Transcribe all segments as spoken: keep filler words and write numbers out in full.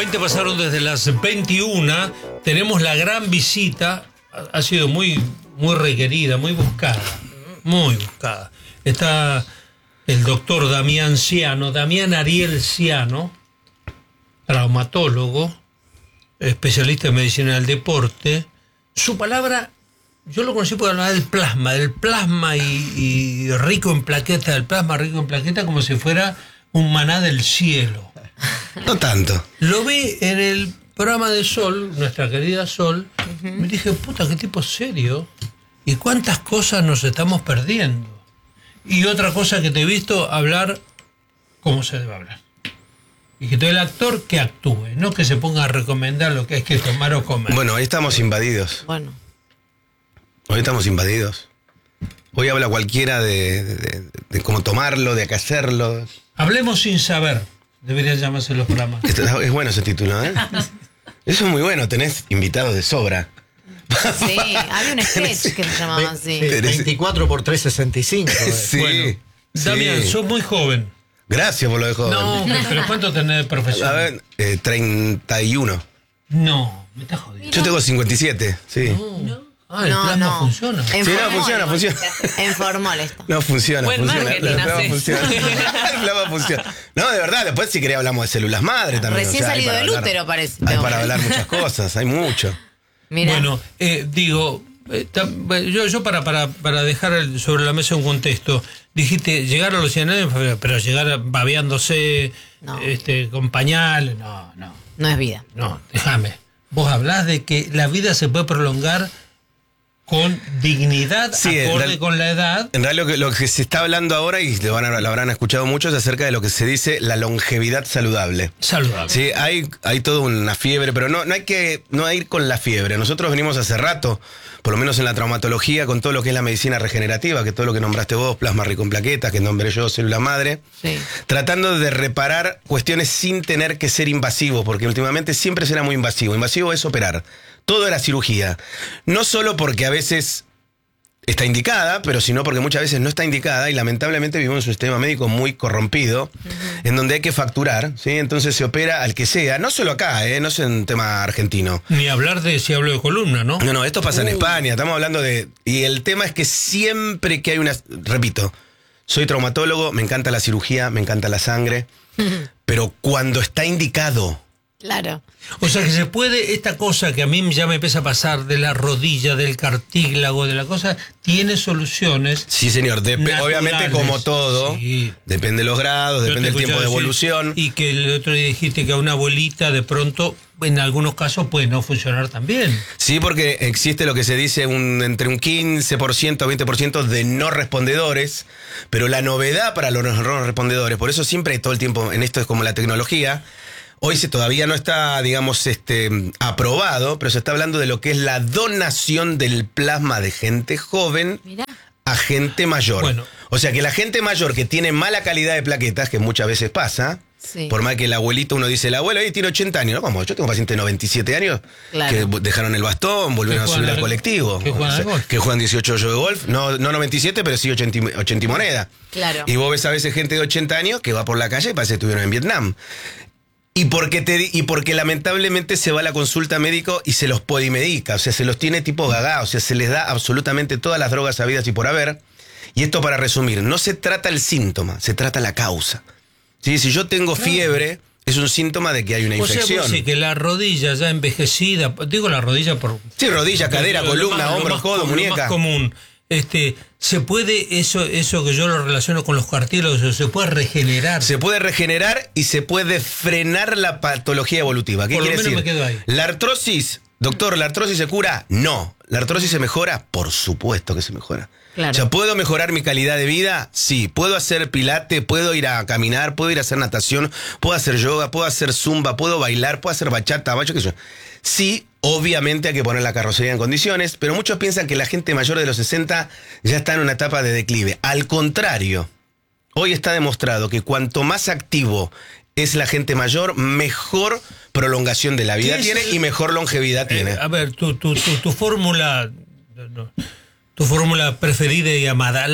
veinte pasaron desde las veintiuna. Tenemos la gran visita. Ha sido muy, muy requerida, muy buscada. Muy buscada. Está el doctor Damián Ciano, Damián Ariel Ciano, traumatólogo, especialista en medicina del deporte. Su palabra, yo lo conocí porque hablaba del plasma, del plasma y, y rico en plaquetas, del plasma rico en plaquetas, como si fuera un maná del cielo. No tanto. Lo vi en el programa de Sol, nuestra querida Sol, uh-huh. Me dije, puta, qué tipo serio, y cuántas cosas nos estamos perdiendo. Y otra cosa que te he visto hablar como se debe hablar. Y que todo el actor que actúe, no que se ponga a recomendar lo que hay que tomar o comer. Bueno, hoy estamos invadidos. Bueno. Hoy estamos invadidos. Hoy habla cualquiera de, de, de, de cómo tomarlo, de qué hacerlo. Hablemos sin saber, deberían llamarse los programas. Esto, es bueno ese título, ¿eh? Eso es muy bueno, tenés invitados de sobra. Sí, hay un sketch que se llamaba así. veinticuatro por trescientos sesenta y cinco. Sí. Bueno, Damián, sí. sos muy joven. Gracias por lo de joven. No, pero ¿cuánto tenés de profesión? A ver, eh, treinta y uno. No, me estás jodiendo. Yo tengo cincuenta y siete, sí. No, no. Ah, el no, plasma no. funciona. En sí, no, formol, funciona, funciona. En formol esto. No, funciona, Buen funciona. marketing El plasma hace. funciona. El plasma funciona. No, de verdad, después si querés hablamos de células madre también. Recién o sea, salido hay del para útero, hablar, parece. Hay No. para hablar muchas cosas, hay mucho. Mirá. Bueno, eh, digo, eh, tam, yo, yo para, para, para dejar el, sobre la mesa un contexto, dijiste llegar a los cien años, pero llegar babeándose, No. este, con pañal, no, no. No es vida. No, déjame. Vos hablás de que la vida se puede prolongar con dignidad, Sí, acorde real, con la edad. En realidad lo que, lo que se está hablando ahora, y lo, van a, lo habrán escuchado mucho, es acerca de lo que se dice la longevidad saludable. Saludable. Sí, hay, hay toda una fiebre, pero no, no hay que no hay ir con la fiebre. Nosotros venimos hace rato, por lo menos en la traumatología, con todo lo que es la medicina regenerativa, que todo lo que nombraste vos, plasma rico en plaquetas, que nombré yo, célula madre, Sí. tratando de reparar cuestiones sin tener que ser invasivo, porque últimamente siempre será muy invasivo. Invasivo es operar. Todo era cirugía. No solo porque a veces está indicada, pero sino porque muchas veces no está indicada y lamentablemente vivimos en un sistema médico muy corrompido, uh-huh. en donde hay que facturar, ¿sí? Entonces se opera al que sea, no solo acá, ¿eh? No es un tema argentino. Ni hablar de si hablo de columna, ¿no? No, no, esto pasa Uh. en España, estamos hablando de... Y el tema es que siempre que hay una... Repito, soy traumatólogo, me encanta la cirugía, me encanta la sangre, uh-huh. pero cuando está indicado... Claro. O sea que se puede, esta cosa que a mí ya me empieza a pasar de la rodilla, del cartílago, de la cosa, tiene soluciones. Sí, señor. Dep- naturales. obviamente, como todo, Sí. depende de los grados, Yo depende te del tiempo de escuchaba evolución. decir, y que el otro día dijiste que a una abuelita de pronto, en algunos casos, puede no funcionar también. Sí, porque existe lo que se dice un, entre un quince por ciento a veinte por ciento de no respondedores, pero la novedad para los no respondedores, por eso siempre todo el tiempo, en esto es como la tecnología. Hoy se todavía no está, digamos, este, aprobado, pero se está hablando de lo que es la donación del plasma de gente joven Mirá. a gente mayor. Bueno. O sea que la gente mayor que tiene mala calidad de plaquetas, que muchas veces pasa, Sí. por más que el abuelito, uno dice, el abuelo ahí tiene ochenta años, ¿no? Como yo tengo pacientes de noventa y siete años Claro. que dejaron el bastón, volvieron a Que subir juegan al al- colectivo. que juegan O al sea, golf. que juegan dieciocho hoyos de golf, no, no noventa y siete, pero sí ochenta, y- ochenta y moneda. Claro. Y vos ves a veces gente de ochenta años que va por la calle y parece que estuvieron en Vietnam. Y porque, te, y porque lamentablemente se va a la consulta médico y se los podimedica, o sea, se los tiene tipo gaga, o sea, se les da absolutamente todas las drogas habidas y por haber. Y esto para resumir, no se trata el síntoma, se trata la causa. ¿Sí? Si yo tengo fiebre, es un síntoma de que hay una O sea, infección. vos sí, que la rodilla ya envejecida, digo la rodilla por... Sí, rodilla, cadera, lo columna, más- lo hombro, más codo, común, lo muñeca. más común. Este, se puede, eso, eso que yo lo relaciono con los cartílagos, se puede regenerar. Se puede regenerar y se puede frenar la patología evolutiva. ¿Qué Por lo quiere menos decir? me quedo ahí. La artrosis, doctor, ¿la artrosis se cura? No. ¿La artrosis se mejora? Por supuesto que se mejora. Claro. O sea, ¿puedo mejorar mi calidad de vida? Sí. ¿Puedo hacer pilate? ¿Puedo ir a caminar? ¿Puedo ir a hacer natación? ¿Puedo hacer yoga? ¿Puedo hacer zumba? ¿Puedo bailar? ¿Puedo hacer bachata? ¿Bacho qué sé yo? Sí, obviamente hay que poner la carrocería en condiciones, pero muchos piensan que la gente mayor de los sesenta ya está en una etapa de declive. Al contrario, hoy está demostrado que cuanto más activo es la gente mayor, mejor prolongación de la vida ¿Qué es tiene el- y mejor longevidad Eh, tiene. a ver, tu, tu, tu, tu fórmula, no, tu fórmula preferida y amada, la,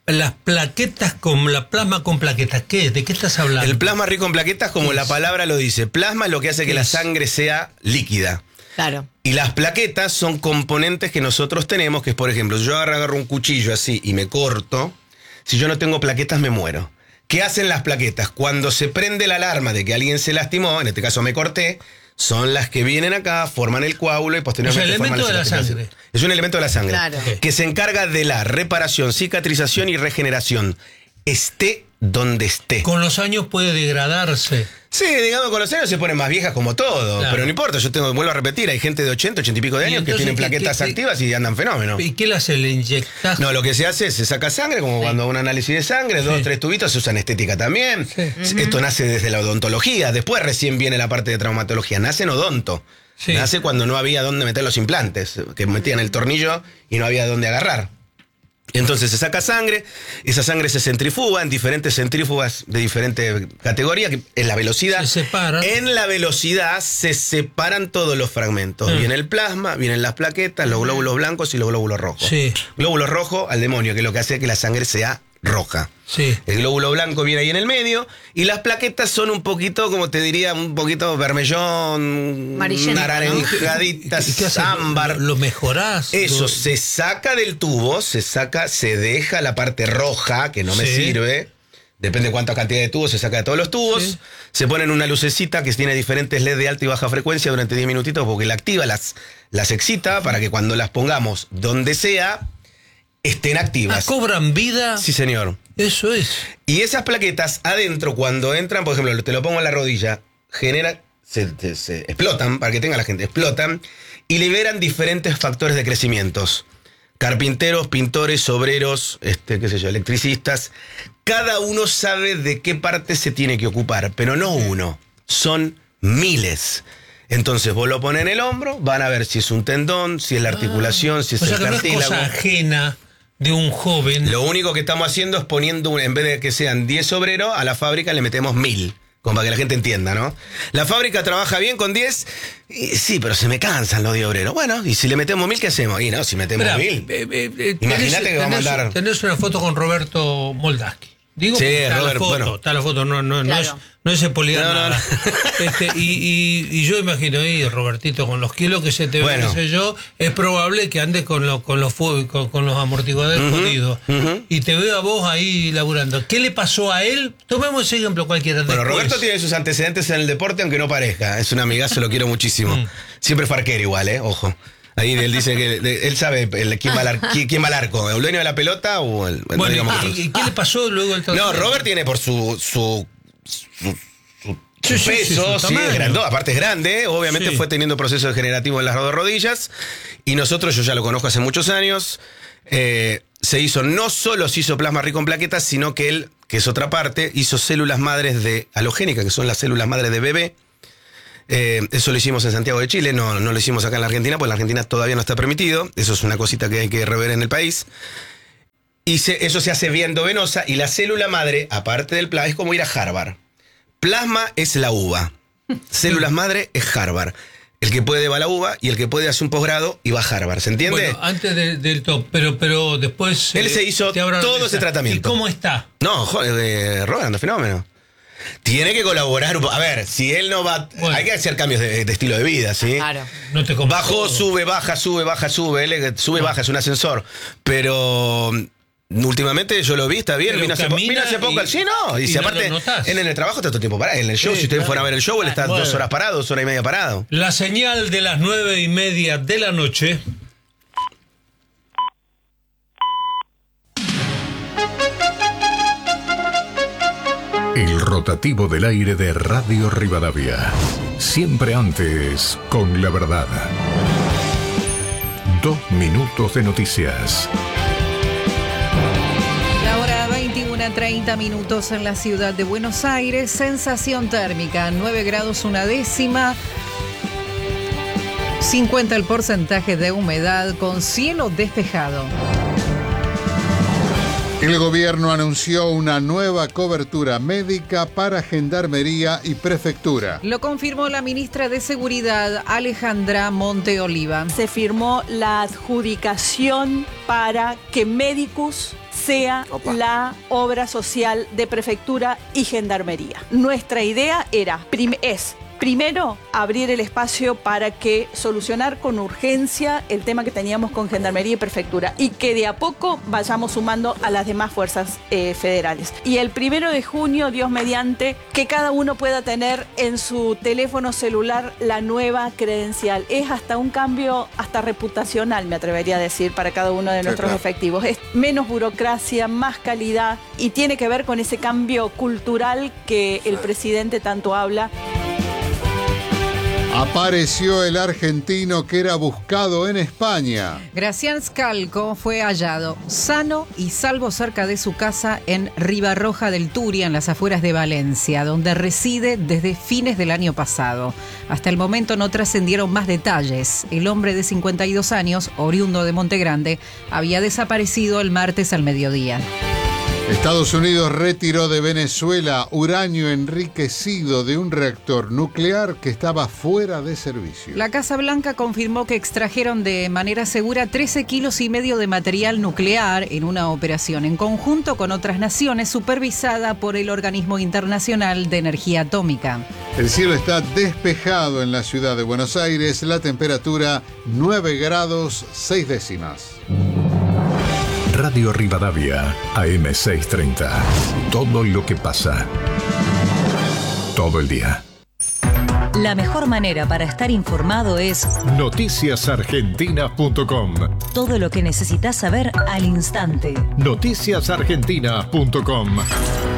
las plaquetas con la plasma con plaquetas. ¿Qué? ¿De qué estás hablando? El plasma rico en plaquetas, como la palabra lo dice. Plasma es lo que hace que la sangre sea líquida. Claro. Y las plaquetas son componentes que nosotros tenemos, que es, por ejemplo, si yo agarro un cuchillo así y me corto, si yo no tengo plaquetas me muero. ¿Qué hacen las plaquetas? Cuando se prende la alarma de que alguien se lastimó, en este caso me corté, son las que vienen acá, forman el coágulo y posteriormente es un elemento forman de la sangre. Es un elemento de la sangre. Claro. Que se encarga de la reparación, cicatrización y regeneración. Esté donde esté. Con los años puede degradarse. Sí, digamos, con los años se ponen más viejas como todo. Claro. Pero no importa, yo tengo, vuelvo a repetir, hay gente de ochenta, ochenta y pico de años que entonces, tienen ¿qué- plaquetas qué- qué- activas y andan fenómeno. ¿Y qué le hace? ¿Le inyectas? No, lo que se hace es, se saca sangre, como Sí. cuando un análisis de sangre, dos, Sí. tres tubitos, se usa estética también. Sí. Esto nace desde la odontología, después recién viene la parte de traumatología, nace en odonto. Sí. Nace cuando no había dónde meter los implantes, que metían el tornillo y no había dónde agarrar. Entonces se saca sangre, esa sangre se centrifuga en diferentes centrífugas de diferente categoría, que es la velocidad. Se separan. En la velocidad se separan todos los fragmentos. Mm. Viene el plasma, vienen las plaquetas, los glóbulos blancos y los glóbulos rojos. Sí. Glóbulo rojo al demonio, que es lo que hace que la sangre sea roja. Sí. El glóbulo blanco viene ahí en el medio y las plaquetas son un poquito, como te diría, un poquito vermellón, Amarillento, ¿no? naranjaditas, ¿Y qué haces? ámbar. ¿Lo, lo mejorás? Eso Lo- se saca del tubo, se saca, se deja la parte roja, que no me Sí. sirve. Depende de cuánta cantidad de tubos, se saca de todos los tubos. Sí. Se ponen una lucecita que tiene diferentes L E D de alta y baja frecuencia durante diez minutitos porque la activa, las, las excita para que cuando las pongamos donde sea, estén Ah, activas. ¿cobran vida? Sí, señor. Eso es. Y esas plaquetas adentro, cuando entran, por ejemplo, te lo pongo en la rodilla, genera, se, se- se explotan, para que tenga la gente, explotan y liberan diferentes factores de crecimientos. Carpinteros, pintores, obreros, este, qué sé yo, electricistas. Cada uno sabe de qué parte se tiene que ocupar, pero no uno, son miles. Entonces vos lo pones en el hombro, van a ver si es un tendón, si es la articulación, si es O sea el que no es cartílago. cosa ajena de un joven. Lo único que estamos haciendo es poniendo, un- en vez de que sean diez obreros, a la fábrica le metemos mil. Como para que la gente entienda, ¿no? La fábrica trabaja bien con diez, y sí, pero se me cansan los diez obreros. Bueno, y si le metemos mil, ¿qué hacemos? Y no, si metemos Esperá, mil. eh, eh, eh, Imagínate tenés- que va a tenés- mandar- Tenés una foto con Roberto Moldaski. Digo, Sí, porque está Robert, la foto, bueno. está la foto, no, no, no Claro. es, no es Poliar No, no, nada. Este, y, y, y yo imagino ahí, Robertito, con los kilos que se te ven, Bueno. qué sé yo, es probable que andes con, lo- con los fu- con, con los amortiguadores Ujú, jodidos. ujú. Y te veo a vos ahí laburando. ¿Qué le pasó a él? Tomemos ese ejemplo cualquiera. Bueno, después. Roberto tiene sus antecedentes en el deporte, aunque no parezca. Es un amigazo, lo quiero muchísimo. Mm. Siempre fue arquero igual, ¿eh? Ojo. Ahí él dice que de- él sabe el- quién, va al ar- quién, quién va al arco, el dueño de la pelota o el... no Bueno, digamos ¿y- nosotros. ¿y, y qué le pasó luego el No, Robert tiene por su, su, su, su- su Sí, sí, sí, peso, su sí, tamaño. es grande, aparte es grande, obviamente Sí. fue teniendo proceso degenerativo en las dos rodillas y nosotros, yo ya lo conozco hace muchos años, eh, se hizo, no solo se hizo plasma rico en plaquetas, sino que él, que es otra parte, hizo células madres de halogénica, que son las células madres de bebé. Eh, eso lo hicimos en Santiago de Chile, no, no lo hicimos acá en la Argentina, porque en la Argentina todavía no está permitido. Eso es una cosita que hay que rever en el país. Y se- eso se hace vía endovenosa y la célula madre, aparte del plasma, es como ir a Harvard. Plasma es la uva. Células madre es Harvard. El que puede va a la uva y el que puede hace un posgrado y va a Harvard. ¿Se entiende? Bueno, antes de- del top, pero, pero después... Él eh, se hizo te habrá- todo ese tratamiento. ¿Y cómo está? No, joder, eh, Robert, anda fenómeno. Tiene que colaborar. un po- A ver, si él no va. Bueno. Hay que hacer cambios de, de estilo de vida, ¿sí? Claro. No te compro Bajó, todo. sube, baja, sube, baja, sube. Él, eh, sube, baja, es un ascensor. Pero. mm, Últimamente yo lo vi, está bien. Pero Vino hace, po- camina vino hace poco. y- sí, no. Y, y si no aparte, lo notás. él en el trabajo está todo el tiempo parado. En el show, Sí, si ustedes claro. fueran a ver el show, él está Bueno. dos horas parado, dos horas y media parado. La señal de las nueve y media de la noche. El rotativo del aire de Radio Rivadavia. Siempre antes, con la verdad. Dos minutos de noticias. La hora veintiuno treinta minutos en la ciudad de Buenos Aires. Sensación térmica, nueve grados una décima. cincuenta el porcentaje de humedad con cielo despejado. El gobierno anunció una nueva cobertura médica para Gendarmería y Prefectura. Lo confirmó la ministra de Seguridad, Alejandra Monteoliva. Se firmó la adjudicación para que médicos sea Opa. la obra social de prefectura y gendarmería. Nuestra idea era, prim- es primero, abrir el espacio para que solucionar con urgencia el tema que teníamos con Gendarmería y Prefectura y que de a poco vayamos sumando a las demás fuerzas eh, federales. Y el primero de junio, Dios mediante, que cada uno pueda tener en su teléfono celular la nueva credencial. Es hasta un cambio hasta reputacional, me atrevería a decir, para cada uno de Sí, nuestros claro. efectivos. Es menos burocracia, más calidad y tiene que ver con ese cambio cultural que el presidente tanto habla. Apareció el argentino que era buscado en España. Gracián Scalco fue hallado sano y salvo cerca de su casa en Ribarroja del Turia, en las afueras de Valencia, donde reside desde fines del año pasado. Hasta el momento no trascendieron más detalles. El hombre de cincuenta y dos años, oriundo de Montegrande, había desaparecido el martes al mediodía. Estados Unidos retiró de Venezuela uranio enriquecido de un reactor nuclear que estaba fuera de servicio. La Casa Blanca confirmó que extrajeron de manera segura trece kilos y medio de material nuclear en una operación en conjunto con otras naciones supervisada por el Organismo Internacional de Energía Atómica. El cielo está despejado en la ciudad de Buenos Aires, la temperatura nueve grados seis décimas. Radio Rivadavia, A M seiscientos treinta. Todo lo que pasa. Todo el día. La mejor manera para estar informado es noticias argentinas punto com. todo lo que necesitas saber al instante. noticias argentinas punto com.